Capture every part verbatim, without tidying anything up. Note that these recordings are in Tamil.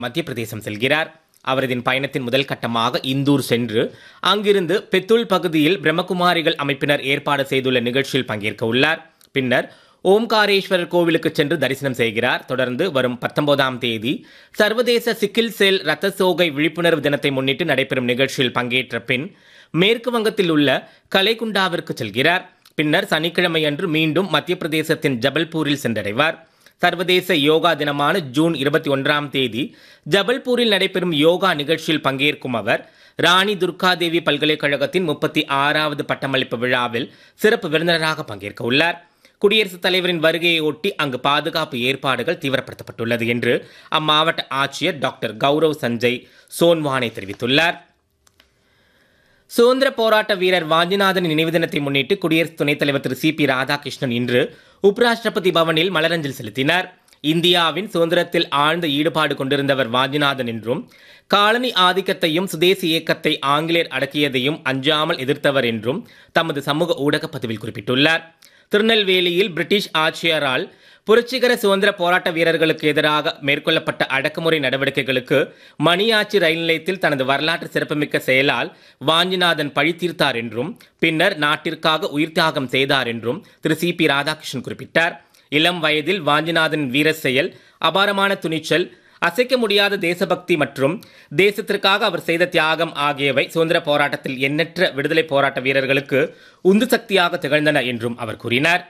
மத்திய பிரதேசம் செல்கிறார். அவரது பயணத்தின் முதல் கட்டமாக இந்தூர் சென்று அங்கிருந்து பெத்துல் பகுதியில் பிரம்மகுமாரிகள் அமைப்பினர் ஏற்பாடு செய்துள்ள நிகழ்ச்சியில் பங்கேற்க உள்ளார். பின்னர் ஓம்காரேஸ்வரர் கோவிலுக்கு சென்று தரிசனம் செய்கிறார். தொடர்ந்து வரும் பத்தொன்பதாம் தேதி சர்வதேச சிக்கில் செல் இரத்த சோகை விழிப்புணர்வு தினத்தை முன்னிட்டு நடைபெறும் நிகழ்ச்சியில் பங்கேற்ற பின் மேற்கு வங்கத்தில் உள்ள கலைகுண்டாவிற்கு செல்கிறார். பின்னர் சனிக்கிழமை அன்று மீண்டும் மத்திய பிரதேசத்தின் ஜபல்பூரில் சென்றடைவார். சர்வதேச யோகா தினமான ஜூன் இருபத்தி ஒன்றாம் தேதி ஜபல்பூரில் நடைபெறும் யோகா நிகழ்ச்சியில் பங்கேற்கும் அவர் ராணி துர்காதேவி பல்கலைக்கழகத்தின் முப்பத்தி ஆறாவது பட்டமளிப்பு விழாவில் சிறப்பு விருந்தினராக பங்கேற்க உள்ளார். குடியரசுத் தலைவரின் வருகையை ஒட்டி அங்கு பாதுகாப்பு ஏற்பாடுகள் தீவிரப்படுத்தப்பட்டுள்ளது என்று அம்மாவட்ட ஆட்சியர் டாக்டர் கௌரவ் சஞ்சய் சோன்வானே தெரிவித்துள்ளார். சுதந்திர போராட்ட வீரர் வாஞ்சிநாதன் நினைவு தினத்தை முன்னிட்டு குடியரசு துணைத் தலைவர் திரு சி பி ராதாகிருஷ்ணன் இன்று உபராஷ்டிரபதி பவனில் மலரஞ்சலி செலுத்தினார். இந்தியாவின் சுதந்திரத்தில் ஆழ்ந்த ஈடுபாடு கொண்டிருந்தவர் வாஞ்சிநாதன் என்றும் காலனி ஆதிக்கத்தையும் சுதேசி இயக்கத்தை ஆங்கிலேயர் அடக்கியதையும் அஞ்சாமல் எதிர்த்தவர் என்றும் தமது சமூக ஊடக பதிவில் குறிப்பிட்டுள்ளார். திருநெல்வேலியில் பிரிட்டிஷ் ஆட்சியரால் புரட்சிகர சுதந்திர போராட்ட வீரர்களுக்கு எதிராக மேற்கொள்ளப்பட்ட அடக்குமுறை நடவடிக்கைகளுக்கு மணியாச்சி ரயில் நிலையத்தில் தனது வரலாற்று சிறப்புமிக்க செயலால் வாஞ்சிநாதன் பழி தீர்த்தார் என்றும் பின்னர் நாட்டிற்காக உயிர் தியாகம் செய்தார் என்றும் திரு சி பி ராதாகிருஷ்ணன் குறிப்பிட்டார். இளம் வயதில் வாஞ்சிநாதன் வீர செயல், அபாரமான துணிச்சல், அசைக்க முடியாத தேசபக்தி மற்றும் தேசத்திற்காக அவர் செய்த தியாகம் ஆகியவை சுதந்திர போராட்டத்தில் எண்ணற்ற விடுதலை போராட்ட வீரர்களுக்கு உந்து சக்தியாக திகழ்ந்தன என்றும் அவர் கூறினார்.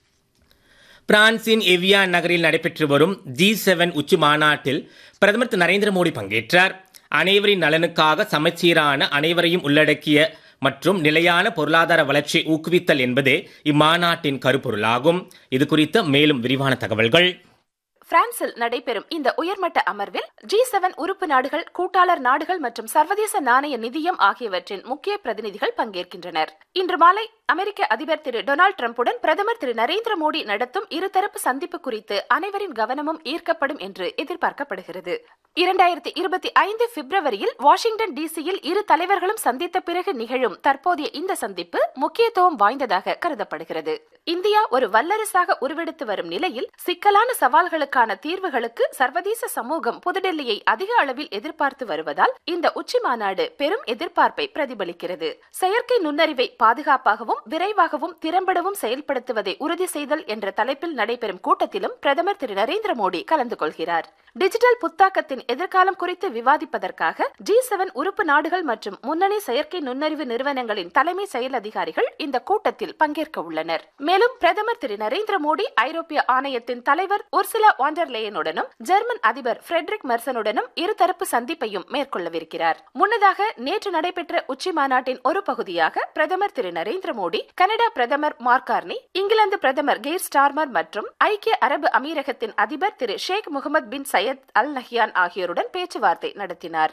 பிரான்சின் எவியான் நகரில் நடைபெற்று வரும் ஜி செவன் உச்சி மாநாட்டில் பிரதமர் திரு நரேந்திர மோடி பங்கேற்றார். அனைவரின் நலனுக்காக சமச்சீரான, அனைவரையும் உள்ளடக்கிய மற்றும் நிலையான பொருளாதார வளர்ச்சியை ஊக்குவித்தல் என்பதே இம்மாநாட்டின் கருப்பொருளாகும். இது குறித்த மேலும் விரிவான தகவல்கள். பிரான்சில் நடைபெறும் இந்த உயர்மட்ட அமர்வில் ஜி செவன் உறுப்பு நாடுகள், கூட்டாளர் நாடுகள் மற்றும் சர்வதேச நாணய நிதியம் ஆகியவற்றின் முக்கிய பிரதிநிதிகள் பங்கேற்கின்றனர். இன்று மாலை அமெரிக்க அதிபர் திரு டொனால்டு டிரம்புடன் பிரதமர் திரு நரேந்திர மோடி நடத்தும் இருதரப்பு சந்திப்பு குறித்து அனைவரின் கவனமும் ஈர்க்கப்படும் என்று எதிர்பார்க்கப்படுகிறது. இரண்டாயிரத்தி இருபத்தி ஐந்து பிப்ரவரியில் வாஷிங்டன் டிசியில் இரு தலைவர்களும் சந்தித்த பிறகு நிகழும் தற்போதைய இந்த சந்திப்பு முக்கியத்துவம் வாய்ந்ததாக கருதப்படுகிறது. இந்தியா ஒரு வல்லரசாக உருவெடுத்து வரும் நிலையில் சிக்கலான சவால்களுக்கான தீர்வுகளுக்கு சர்வதேச சமூகம் புதுடெல்லியை அதிக அளவில் எதிர்பார்த்து வருவதால் இந்த உச்சி மாநாடு பெரும் எதிர்பார்ப்பை பிரதிபலிக்கிறது. செயற்கை நுண்ணறிவை பாதுகாப்பாகவும் விரைவாகவும் திறம்படவும் செயல்படுத்துவதை உறுதி செய்தல் என்ற தலைப்பில் நடைபெறும் கூட்டத்திலும் பிரதமர் திரு நரேந்திர மோடி கலந்து கொள்கிறார். டிஜிட்டல் புத்தாக்கத்தின் எதிர்காலம் குறித்து விவாதிப்பதற்காக ஜி செவன் உறுப்பு நாடுகள் மற்றும் முன்னணி செயற்கை நுண்ணறிவு நிறுவனங்களின் தலைமை செயல் அதிகாரிகள் இந்த கூட்டத்தில் பங்கேற்க உள்ளனர். மேலும் பிரதமர் திரு நரேந்திர மோடி ஐரோப்பிய ஆணையத்தின் தலைவர் உர்சுலா வான் டெர் லேயனுடனும் ஜெர்மன் அதிபர் ஃபிரெட்ரிக் மெர்சனுடனும் இருதரப்பு சந்திப்பையும் மேற்கொள்ளவிருக்கிறார். முன்னதாக நேற்று நடைபெற்ற உச்சி மாநாட்டின் ஒரு பகுதியாக பிரதமர் திரு நரேந்திர மோடி, கனடா பிரதமர் மார்க் கார்னி, இங்கிலாந்து பிரதமர் கெய்ர் ஸ்டார்மர் மற்றும் ஐக்கிய அரபு அமீரகத்தின் அதிபர் திரு ஷேக் முகமது பின் சையத் அல் நஹ்யான் ஆகியோருடன் பேச்சுவார்த்தை நடத்தினார்.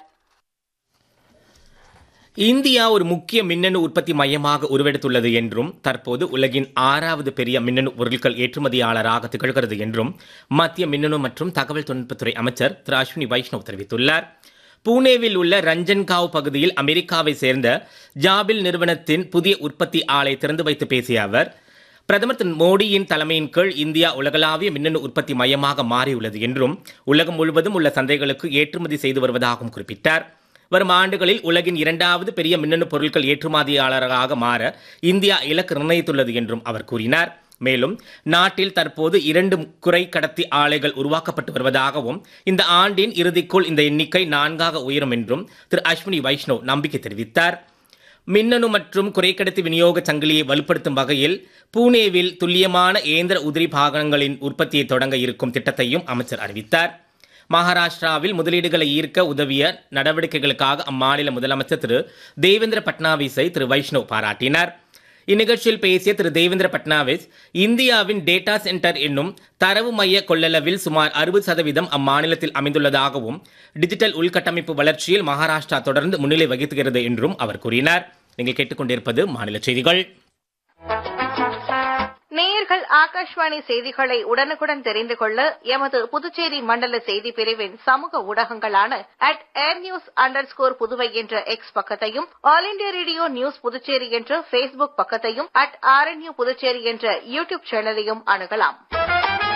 இந்தியா ஒரு முக்கிய மின்னணு உற்பத்தி மையமாக உருவெடுத்துள்ளது என்றும் தற்போது உலகின் ஆறாவது பெரிய மின்னணு பொருட்கள் ஏற்றுமதியாளராக திகழ்கிறது என்றும் மத்திய மின்னணு மற்றும் தகவல் தொழில்நுட்பத்துறை அமைச்சர் திரு அஸ்வினி வைஷ்ணவ் தெரிவித்துள்ளார். பூனேவில் உள்ள ரஞ்சன்காவ் பகுதியில் அமெரிக்காவை சேர்ந்த ஜாபில் நிறுவனத்தின் புதிய உற்பத்தி ஆலை திறந்து வைத்து பேசிய அவர், பிரதமர் திரு மோடியின் தலைமையின் கீழ் இந்தியா உலகளாவிய மின்னணு உற்பத்தி மையமாக மாறியுள்ளது என்றும் உலகம் முழுவதும் உள்ள சந்தைகளுக்கு ஏற்றுமதி செய்து வருவதாகவும் குறிப்பிட்டார். வரும் ஆண்டுகளில் உலகின் இரண்டாவது பெரிய மின்னணு பொருட்கள் ஏற்றுமதியாளராக மாற இந்தியா இலக்கு நிர்ணயித்துள்ளது என்றும் அவர் கூறினார். மேலும் நாட்டில் தற்போது இரண்டு குறை கடத்தி ஆலைகள் உருவாக்கப்பட்டு வருவதாகவும் இந்த ஆண்டின் இறுதிக்குள் இந்த எண்ணிக்கை நான்காக உயரும் என்றும் திரு அஸ்வினி வைஷ்ணவ் நம்பிக்கை தெரிவித்தார். மின்னணு மற்றும் குறைக்கடத்தி விநியோக சங்கிலியை வலுப்படுத்தும் வகையில் பூனேவில் துல்லியமான இயந்திர உதிரி பாகங்களின் உற்பத்தியை தொடங்க இருக்கும் திட்டத்தையும் அமைச்சர் அறிவித்தார். மகாராஷ்டிராவில் முதலீடுகளை ஈர்க்க உதவிய நடவடிக்கைகளுக்காக அம்மாநில முதலமைச்சர் திரு தேவேந்திர பட்னாவிஸை திரு வைஷ்ணவ் பாராட்டினார். இந்நிகழ்ச்சியில் பேசிய திரு தேவேந்திர பட்னாவிஸ், இந்தியாவின் டேட்டா சென்டர் என்னும் தரவு மைய கொள்ளளவில் சுமார் அறுபது சதவீதம் அம்மாநிலத்தில் அமைந்துள்ளதாகவும் டிஜிட்டல் உள்கட்டமைப்பு வளர்ச்சியில் மகாராஷ்டிரா தொடர்ந்து முன்னிலை வகிக்கிறது என்றும் அவர் கூறினார். நீங்கள் கேட்டுக்கொண்டிருப்பது மாநில செய்திகள். நேயர்கள் ஆகாஷ்வாணி செய்திகளை உடனுக்குடன் தெரிந்து கொள்ள எமது புதுச்சேரி மண்டல செய்தி பிரிவின் சமூக ஊடகங்களான at air news under score Puduvai என்ற எக்ஸ் பக்கத்தையும், all India radio news Puducherry என்ற பேஸ்புக் பக்கத்தையும், அட் ஆர்என்யூ புதுச்சேரி என்ற யூடியூப் சேனலையும் அணுகலாம்.